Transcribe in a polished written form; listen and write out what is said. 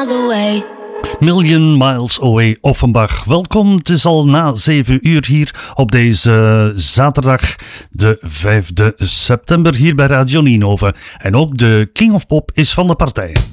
miles away. Million Miles Away, Offenbach. Welkom, het is al na 7 uur hier op deze zaterdag, de 5e september, hier bij Radio Ninove. En ook de King of Pop is van de partij.